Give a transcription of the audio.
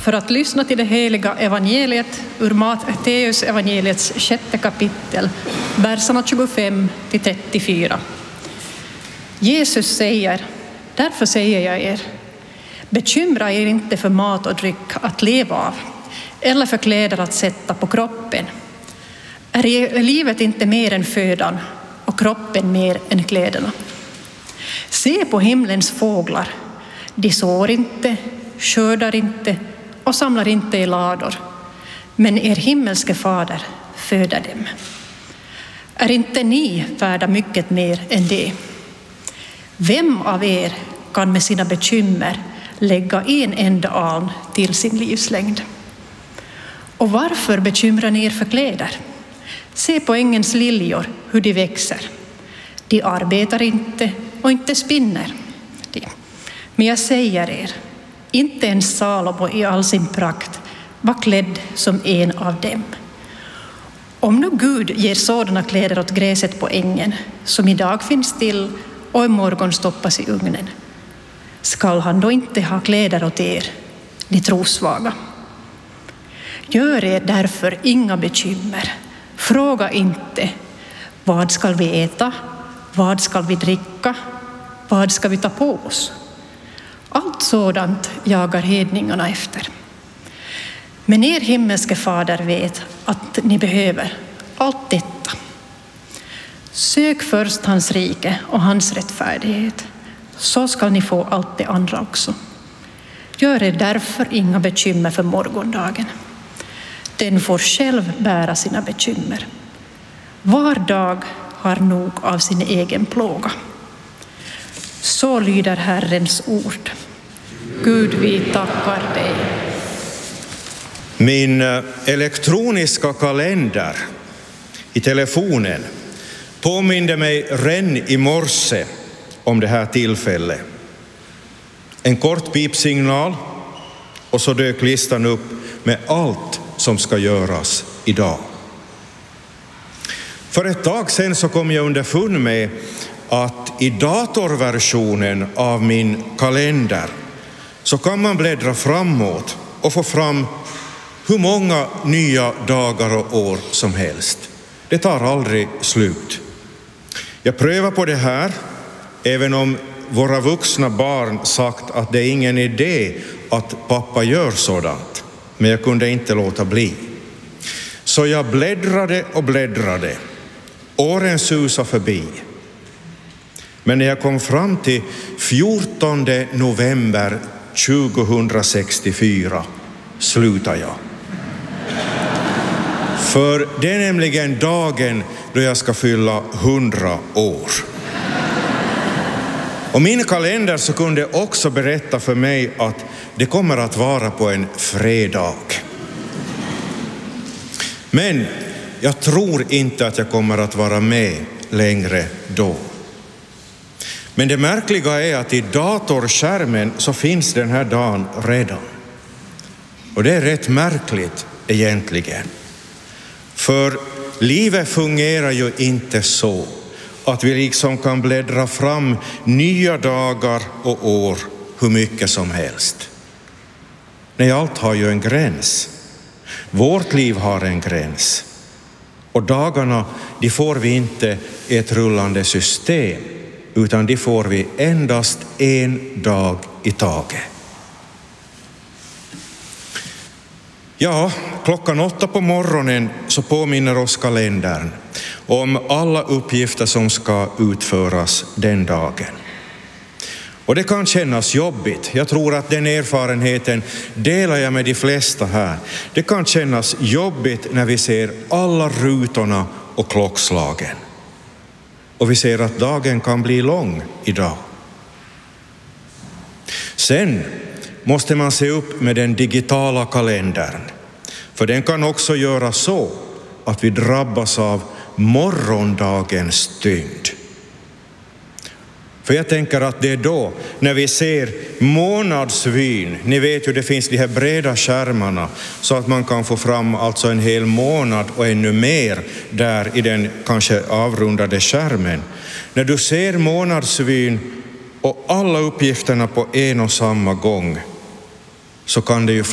för att lyssna till det heliga evangeliet ur Matteus evangeliets 6:e kapitel, verserna 25 till 34. Jesus säger: "Därför säger jag er, bekymra er inte för mat och dryck att leva av, eller för kläder att sätta på kroppen. Är livet inte mer än födan och kroppen mer än kläderna? Se på himlens fåglar, de sår inte, skördar inte och samlar inte i lador, men er himmelske fader föder dem. Är inte ni värda mycket mer än det? Vem av er kan med sina bekymmer lägga en enda aln till sin livslängd? Och varför bekymrar ni er för kläder? Se på ängens liljor, hur de växer. De arbetar inte och inte spinner. Men jag säger er, inte ens Salomo i all sin prakt var klädd som en av dem. Om nu Gud ger sådana kläder åt gräset på ängen, som idag finns till och imorgon stoppas i ugnen, skall han då inte ha kläder åt er, ni trosvaga? Gör er därför inga bekymmer. Fråga inte, vad ska vi äta, vad ska vi dricka, vad ska vi ta på oss? Allt sådant jagar hedningarna efter. Men er himmelske fader vet att ni behöver allt detta. Sök först hans rike och hans rättfärdighet, så ska ni få allt det andra också. Gör er därför inga bekymmer för morgondagen. Den får själv bära sina bekymmer. Var dag har nog av sin egen plåga. Så lyder Herrens ord. Gud, vi tackar dig. Min elektroniska kalender i telefonen påminde mig redan i morse om det här tillfället. En kort pipsignal och så dök listan upp med allt som ska göras idag. För ett tag sedan så kom jag underfund med att i datorversionen av min kalender så kan man bläddra framåt och få fram hur många nya dagar och år som helst. Det tar aldrig slut. Jag prövar på det här, även om våra vuxna barn sagt att det är ingen idé att pappa gör sådant. Men jag kunde inte låta bli. Så jag bläddrade och bläddrade. Åren susade förbi. Men när jag kom fram till 14 november 2064 slutade jag. För det är nämligen dagen då jag ska fylla 100 år. Och min kalender så kunde också berätta för mig att det kommer att vara på en fredag. Men jag tror inte att jag kommer att vara med längre då. Men det märkliga är att i datorskärmen så finns den här dagen redan. Och det är rätt märkligt egentligen. För livet fungerar ju inte så att vi liksom kan bläddra fram nya dagar och år hur mycket som helst. Nej, allt har ju en gräns. Vårt liv har en gräns. Och dagarna, de får vi inte i ett rullande system, utan de får vi endast en dag i taget. Ja, 8:00 på morgonen så påminner oss kalendern om alla uppgifter som ska utföras den dagen. Och det kan kännas jobbigt. Jag tror att den erfarenheten delar jag med de flesta här. Det kan kännas jobbigt när vi ser alla rutorna och klockslagen. Och vi ser att dagen kan bli lång idag. Sen måste man se upp med den digitala kalendern. För den kan också göra så att vi drabbas av morgondagens tyngd. För jag tänker att det är då när vi ser månadsvyn. Ni vet ju det finns de här breda skärmarna så att man kan få fram alltså en hel månad och ännu mer där i den kanske avrundade skärmen. När du ser månadsvyn och alla uppgifterna på en och samma gång så kan det ju